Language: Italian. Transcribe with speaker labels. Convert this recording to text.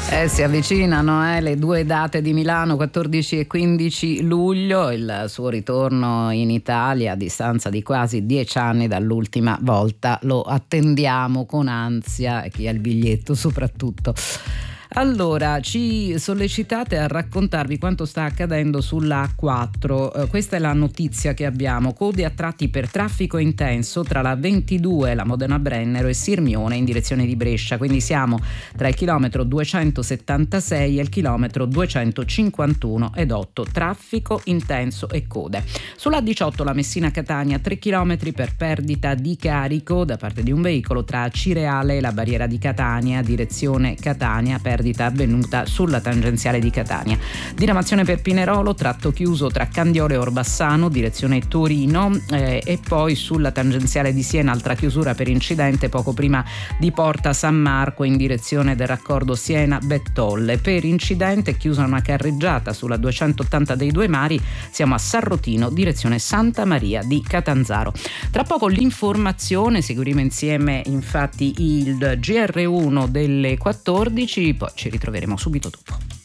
Speaker 1: Si avvicinano le due date di Milano, 14 e 15 luglio, il suo ritorno in Italia a distanza di quasi 10 anni dall'ultima volta. Lo attendiamo con ansia, e chi ha il biglietto soprattutto. Allora, ci sollecitate a raccontarvi quanto sta accadendo sulla A4. Questa è la notizia che abbiamo: code a tratti per traffico intenso tra la 22, la Modena Brennero, e Sirmione in direzione di Brescia, quindi siamo tra il chilometro 276 e il chilometro 251,8. Traffico intenso e code. Sulla A18 la Messina-Catania, 3 chilometri per perdita di carico da parte di un veicolo tra Cireale e la barriera di Catania, direzione Catania, perdita avvenuta sulla tangenziale di Catania. Diramazione per Pinerolo, tratto chiuso tra Candiolo e Orbassano, direzione Torino, e poi sulla tangenziale di Siena altra chiusura per incidente poco prima di Porta San Marco in direzione del raccordo Siena-Bettolle. Per incidente chiusa una carreggiata sulla 280 dei Due Mari, siamo a Sarrotino, direzione Santa Maria di Catanzaro. Tra poco l'informazione, seguiremo insieme infatti il GR1 delle 14, poi ci ritroveremo subito dopo.